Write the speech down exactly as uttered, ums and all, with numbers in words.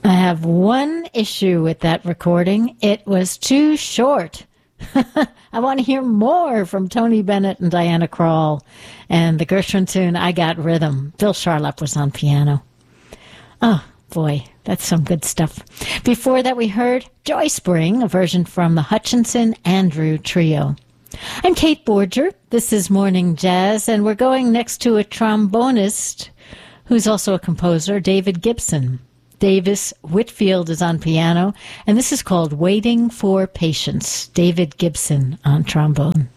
I have one issue with that recording. It was too short. I want to hear more from Tony Bennett and Diana Krall. And the Gershwin tune, I Got Rhythm. Phil Sharlap was on piano. Oh, boy, that's some good stuff. Before that, we heard Joy Spring, a version from the Hutchinson-Andrew Trio. I'm Kate Borger. This is Morning Jazz, and we're going next to a trombonist who's also a composer, David Gibson. Davis Whitfield is on piano, and this is called Waiting for Patience. David Gibson on trombone.